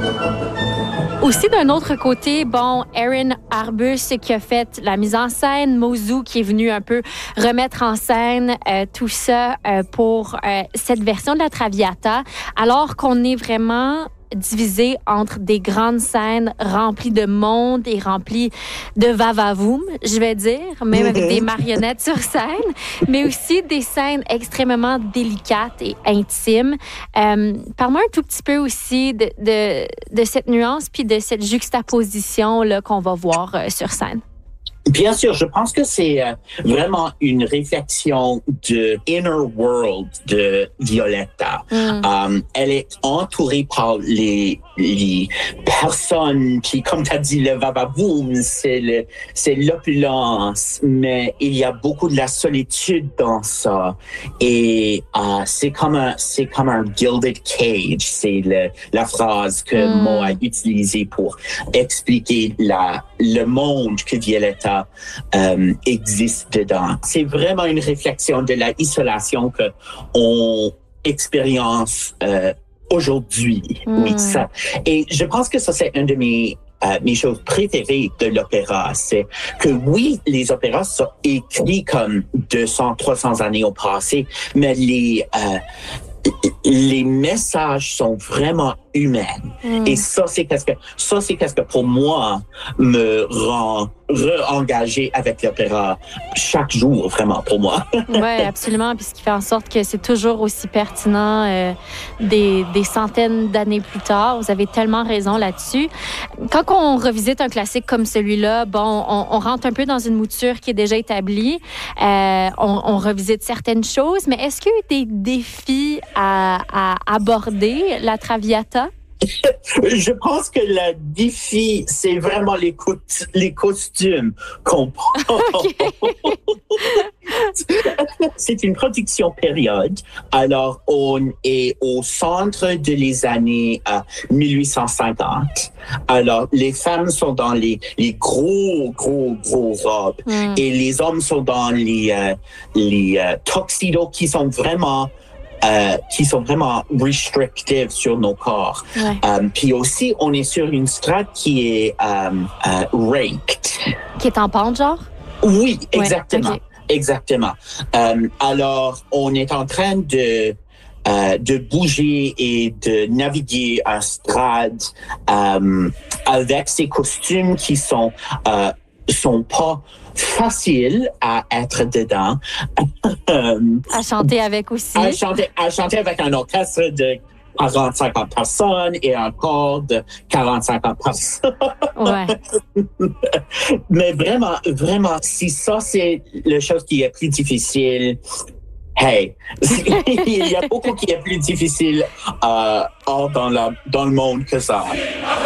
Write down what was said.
Aussi, d'un autre côté, Aaron Arbus qui a fait la mise en scène, Mozu qui est venu un peu remettre en scène tout ça pour cette version de la Traviata, alors qu'on est vraiment divisé entre des grandes scènes remplies de monde et remplies de va-va-voum, je vais dire, même avec des marionnettes sur scène, mais aussi des scènes extrêmement délicates et intimes. Parle-moi un tout petit peu aussi de cette nuance puis de cette juxtaposition là, qu'on va voir sur scène. Bien sûr, je pense que c'est vraiment une réflexion de inner world de Violetta. Elle est entourée par les personnes qui, comme tu as dit, le vavaboum, c'est l'opulence, mais il y a beaucoup de la solitude dans ça. Et c'est comme un gilded cage, c'est la phrase que Mo a utilisée pour expliquer le monde que Violetta existe dedans. C'est vraiment une réflexion de la isolation que on expérience aujourd'hui. Oui, ça. Et je pense que ça, c'est une de mes choses préférées de l'opéra, c'est que oui, les opéras sont écrits comme 200, 300 années au passé, mais les messages sont vraiment humains. Et ça, c'est qu'est-ce que pour moi me rend re-engagé avec l'opéra chaque jour, vraiment, pour moi. Oui, absolument. Puis ce qui fait en sorte que c'est toujours aussi pertinent des centaines d'années plus tard. Vous avez tellement raison là-dessus. Quand on revisite un classique comme celui-là, on rentre un peu dans une mouture qui est déjà établie. On revisite certaines choses, mais est-ce qu'il y a eu des défis à aborder, la Traviata? Je pense que le défi, c'est vraiment les costumes qu'on prend. C'est une production période. Alors, on est au centre de les années 1850. Alors, les femmes sont dans les gros robes et les hommes sont dans les tuxedos qui sont vraiment restrictives sur nos corps. Puis aussi, on est sur une strate qui est raked. Qui est en pente, genre? Oui, exactement. Ouais, okay. Exactement. Alors, on est en train de bouger et de naviguer un strade avec ces costumes qui sont pas faciles à être dedans. À chanter avec aussi. À chanter avec un orchestre de 40-50 personnes et un corps de 40-50 personnes. Ouais. Mais vraiment, si ça, c'est la chose qui est plus difficile, hey, il y a beaucoup qui est plus difficile dans le monde que ça.